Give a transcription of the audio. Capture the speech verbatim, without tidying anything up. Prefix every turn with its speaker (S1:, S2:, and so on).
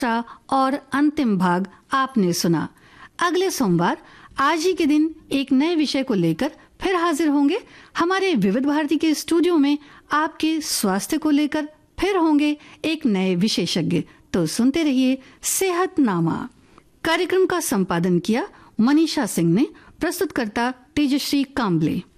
S1: और अंतिम भाग आपने सुना। अगले सोमवार आज ही के दिन एक नए विषय को लेकर फिर हाजिर होंगे। हमारे विविध भारती के स्टूडियो में आपके स्वास्थ्य को लेकर फिर होंगे एक नए विशेषज्ञ। तो सुनते रहिए सेहतनामा। कार्यक्रम का संपादन किया मनीषा सिंह ने। प्रस्तुतकर्ता तेजश्री काम्बले।